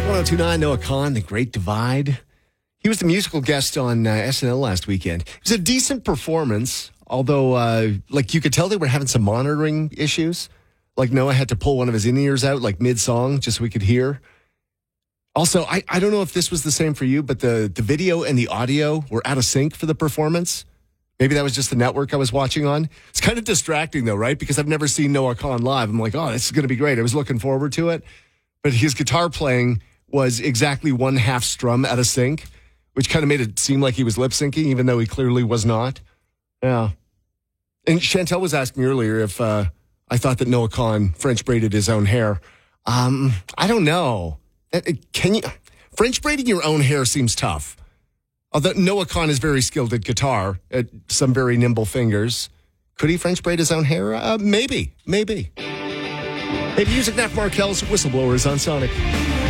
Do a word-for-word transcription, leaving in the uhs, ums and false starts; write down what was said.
Sonic one oh two point nine, Noah Kahan, The Great Divide. He was the musical guest on uh, S N L last weekend. It was a decent performance, although, uh, like, you could tell they were having some monitoring issues. Like, Noah had to pull one of his in-ears out, like, mid-song, just so we could hear. Also, I, I don't know if this was the same for you, but the, the video and the audio were out of sync for the performance. Maybe that was just the network I was watching on. It's kind of distracting, though, right? Because I've never seen Noah Kahan live. I'm like, oh, this is going to be great. I was looking forward to it. But his guitar playing was exactly one half strum out of sync, which kind of made it seem like he was lip syncing, even though he clearly was not. Yeah. And Chantel was asking earlier if uh, I thought that Noah Kahan French braided his own hair. Um, I don't know. Can you French braiding your own hair seems tough. Although Noah Kahan is very skilled at guitar, at some very nimble fingers. Could he French braid his own hair? Uh, maybe, maybe. Hey, music, Nat Markel's Whistleblowers on Sonic.